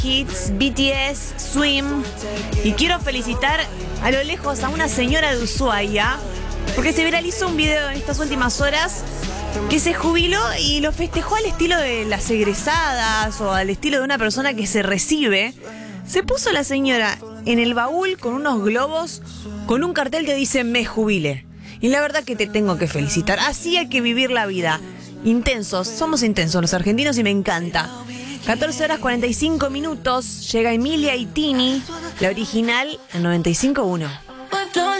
Kids, BTS, Swim. Y quiero felicitar a lo lejos a una señora de Ushuaia, porque se viralizó un video en estas últimas horas que se jubiló y lo festejó al estilo de las egresadas o al estilo de una persona que se recibe. Se puso la señora en el baúl con unos globos, con un cartel que dice "me jubile". Y la verdad que te tengo que felicitar. Así hay que vivir la vida. Intensos, somos intensos los argentinos y me encanta. 14:45. Llega Emilia y Tini, la original en 95.1.